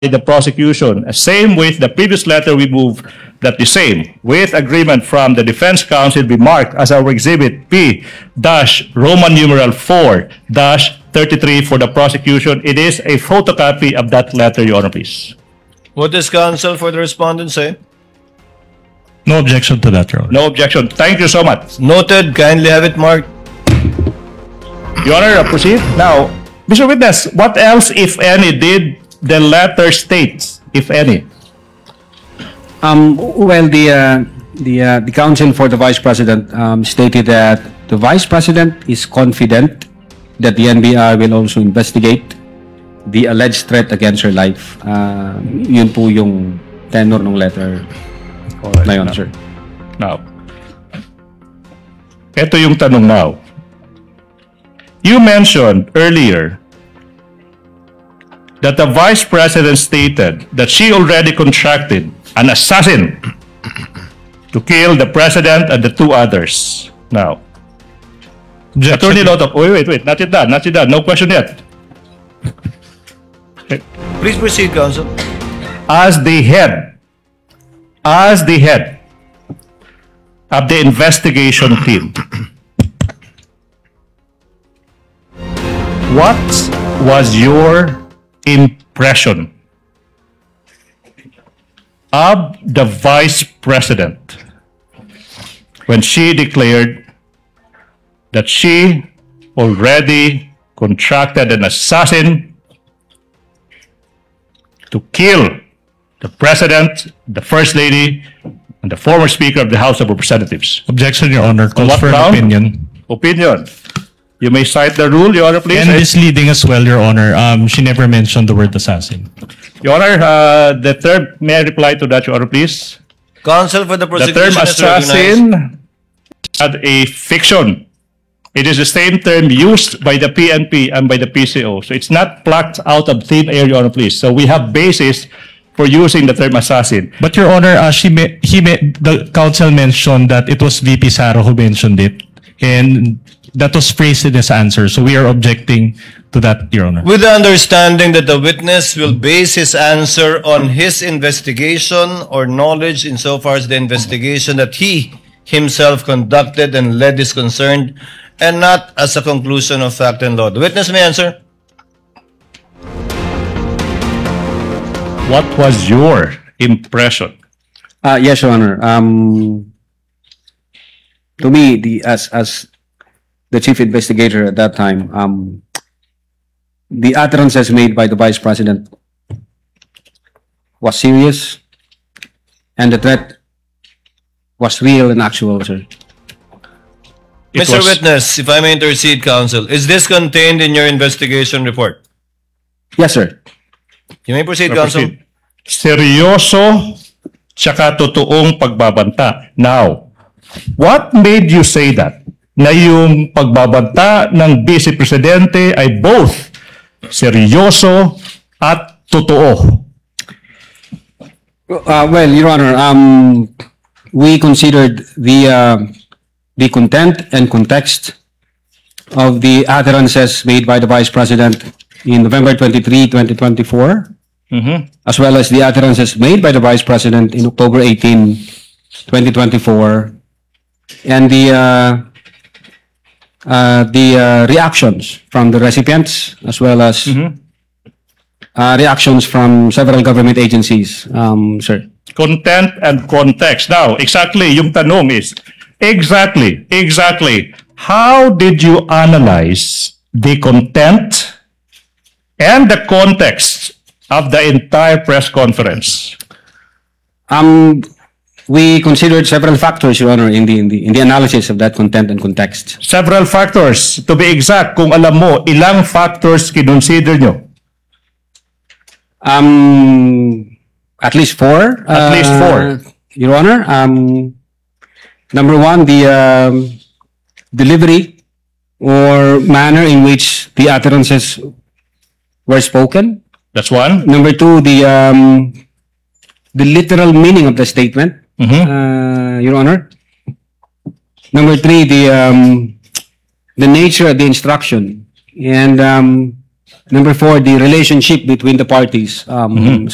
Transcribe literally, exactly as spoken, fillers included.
the prosecution. Same with the previous letter, we move that the same, with agreement from the defense counsel, be marked as our exhibit P dash Roman numeral four dash thirty-three for the prosecution. It is a photocopy of that letter, Your Honor, please. What does counsel for the respondent say? No objection to that, Your Honor. No objection. Thank you so much. Noted. Kindly have it marked. Your Honor, proceed. Now, Mister Witness, what else, if any, did the letter state, if any? Um, well, the uh, the uh, the counsel for the Vice President um, stated that the Vice President is confident that the N B I will also investigate the alleged threat against her life. Uh, yun po yung tenor ng letter na yun, sir. Now, ito yung tanong now. You mentioned earlier that the Vice President stated that she already contracted an assassin to kill the President and the two others. Now, Attorney Lotto, wait, wait, wait, not yet done, not yet done, no question yet. Please proceed, counsel. As the head, as the head of the investigation team, what was your impression of the Vice President when she declared that she already contracted an assassin to kill the President, the First Lady, and the former Speaker of the House of Representatives? Objection, Your Honor. Calls What for an ground? opinion. Opinion. You may cite the rule, Your Honor, please. And misleading as well, Your Honor. Um, she never mentioned the word assassin. Your Honor, uh, the term, may I reply to that, Your Honor, please? Counsel for the The term prosecution is recognized. assassin had a fiction. It is the same term used by the P N P and by the P C O. So it's not plucked out of thin air, Your Honor, please. So we have basis for using the term assassin. But Your Honor, uh, she may, he may, the counsel mentioned that it was V P Saro who mentioned it, and that was phrased in his answer. So we are objecting to that, Your Honor. With the understanding that the witness will base his answer on his investigation or knowledge insofar as the investigation that he himself conducted and led is concerned, and not as a conclusion of fact and law. The witness may answer. What was your impression? Uh, yes, Your Honor. Um, to me, the as as the chief investigator at that time, um, the utterances made by the Vice President was serious, and the threat was real and actual, sir. It Mister was- Witness, if I may intercede, counsel, is this contained in your investigation report? Yes, sir. You may proceed, Sir, counsel. proceed. Seryoso tsaka totoong pagbabanta. Now, what made you say that? Na yung pagbabanta ng Vice Presidente ay both seryoso at totoo. Uh, well, Your Honor, um, we considered the uh, the content and context of the utterances made by the Vice President in November twenty-third, twenty twenty-four, Mhm. as well as the utterances made by the Vice President in October eighteenth, twenty twenty-four, and the uh, uh, the uh, reactions from the recipients, as well as uh, reactions from several government agencies, um, sir. Content and context. Now, exactly, yung tanong is, exactly, exactly, how did you analyze the content and the context of the entire press conference? Um, we considered several factors, Your Honor, in the, in the in the analysis of that content and context. Several factors. To be exact, kung alam mo, ilang factors kinonsider nyo? Um, at least four. At uh, least four. Your Honor. Um, number one, the um, delivery or manner in which the utterances were spoken. That's one. Number two, the um, the literal meaning of the statement, Mhm. uh, Your Honor. Number three, the um, the nature of the instruction, and um, number four, the relationship between the parties. Um,